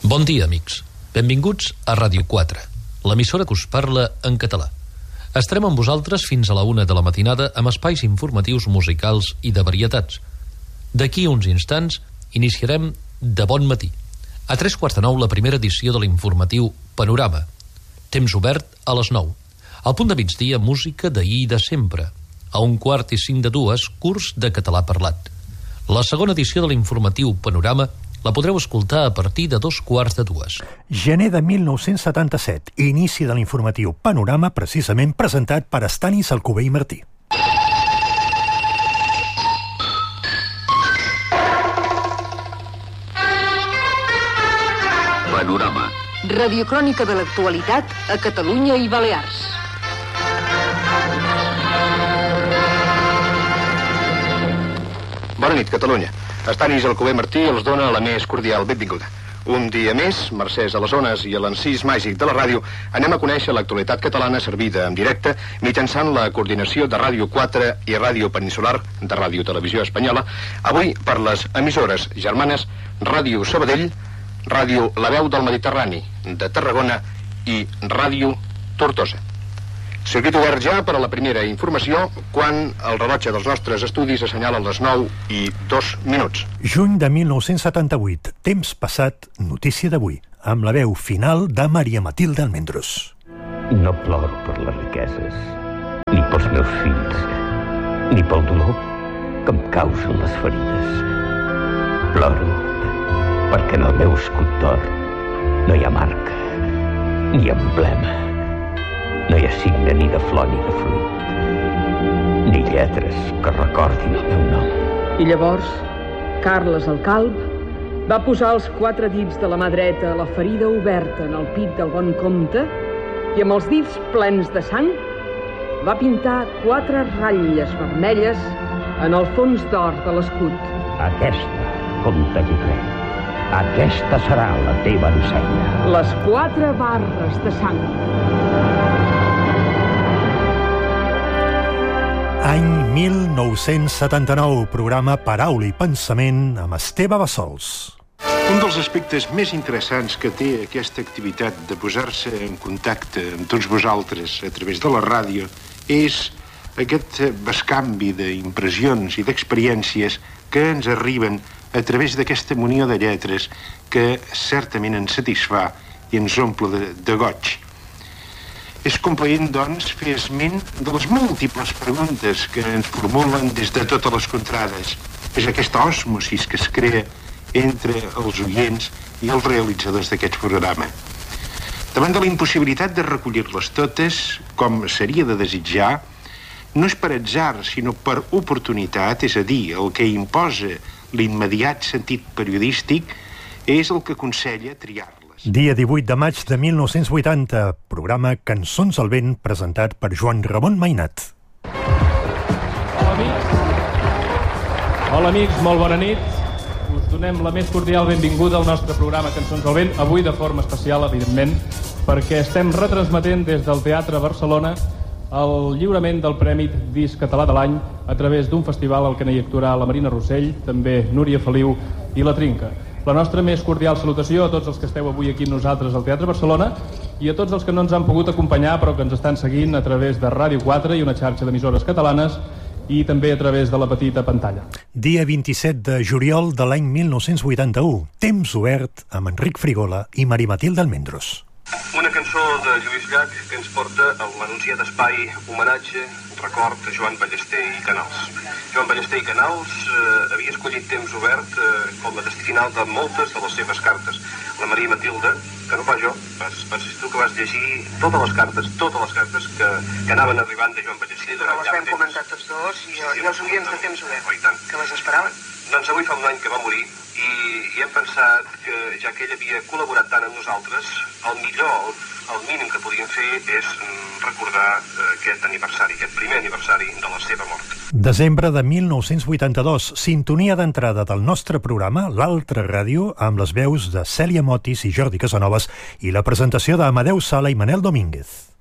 Bon dia, amics. Benvinguts a Ràdio 4, l'emissora que us parla en català. Estarem amb vosaltres fins a la 1 de la matinada amb espais informatius musicals i de varietats. D'aquí uns instants iniciarem De bon matí. A 3:45 la primera edició de l'informatiu Panorama. Temps obert a les 9. Al punt de migdia, música d'ahir i de sempre. A 1:45 curs de català parlat. La segona edició de l'informatiu Panorama la podreu escoltar a partir de 2:15. Gener de 1977, inici de l'informatiu Panorama, precisament presentat per Estanis Alcover i Martí. Panorama. Radiocrònica de l'actualitat a Catalunya i Balears. Bona nit, Catalunya. Estanis Alcover Martí els dona la més cordial benvinguda. Un dia més, mercès a les ones i a l'encís màgic de la ràdio, anem a conèixer l'actualitat catalana servida en directe mitjançant la coordinació de Ràdio 4 i Ràdio Peninsular de Ràdio Televisió Espanyola, avui per les emissores germanes Ràdio Sabadell, Ràdio La Veu del Mediterrani de Tarragona i Ràdio Tortosa. Circuit obert ja per a la primera informació quan el rellotge dels nostres estudis assenyala les 9:02. Juny de 1978, temps passat, notícia d'avui, amb la veu final de Maria Matilde Almendros. No ploro per les riqueses, ni pels meus fills, ni pel dolor que em causen les ferides. Ploro perquè en el meu escut d'or no hi ha marca, ni emblema. No hi ha signe ni de flor ni de fruit, ni lletres que recordin el meu nom. I llavors, Carles el Calb va posar els 4 dits de la mà dreta a la ferida oberta en el pit del bon comte i amb els dits plens de sang va pintar 4 ratlles vermelles en el fons d'or de l'escut. Aquesta, comte Guifré, aquesta serà la teva ensenya. Les 4 barres de sang. Any 1979, programa Paraula i Pensament amb Esteve Bassols. Un dels aspectes més interessants que té aquesta activitat de posar-se en contacte amb tots vosaltres a través de la ràdio és aquest bescanvi d'impressions i d'experiències que ens arriben a través d'aquesta munió de lletres que certament ens satisfà i ens omple de goig. És complaent, doncs, fer esment de les múltiples preguntes que ens formulen des de totes les contrades. És aquesta osmosis que es crea entre els oients i els realitzadors d'aquest programa. Davant de la impossibilitat de recollir-les totes, com seria de desitjar, no és per atzar, sinó per oportunitat, és a dir, el que imposa l'immediat sentit periodístic és el que aconsella triar-les. Dia 18 de maig de 1980, programa Cançons al vent, presentat per Joan Ramon Mainat. Hola amics, molt bona nit. Us donem la més cordial benvinguda al nostre programa Cançons al vent, avui de forma especial, evidentment, perquè estem retransmetent des del Teatre Barcelona el lliurament del Premi Disc Català de l'Any a través d'un festival al que hi actuarà la Marina Rossell, també Núria Feliu i la Trinca. La nostra més cordial salutació a tots els que esteu avui aquí amb nosaltres al Teatre Barcelona i a tots els que no ens han pogut acompanyar però que ens estan seguint a través de Ràdio 4 i una xarxa d'emissores catalanes i també a través de la petita pantalla. Dia 27 de juliol de l'any 1981, temps obert amb Enric Frigola i Maria Matilde Almendros. Una cançó de Lluís Llach que ens porta a l'anunciat espai homenatge, record a Joan Ballester i Canals. Joan Ballester i Canals havia escollit temps obert com a destí final de moltes de les seves cartes. La Maria Matilde, que no pas jo, vas ser tu que vas llegir totes les cartes que anaven arribant de Joan Ballester. Però les vam comentar tots dos i els oients de temps obert, que les esperaven. Doncs avui fa un any que va morir i hem pensat que, ja que ell havia col·laborat tant amb nosaltres, el millor, el mínim que podíem fer és recordar aquest aniversari, aquest primer aniversari de la seva mort. Desembre de 1982, sintonia d'entrada del nostre programa, l'Altra Ràdio, amb les veus de Cèlia Motis i Jordi Casanovas i la presentació d'Amadeu Sala i Manel Domínguez.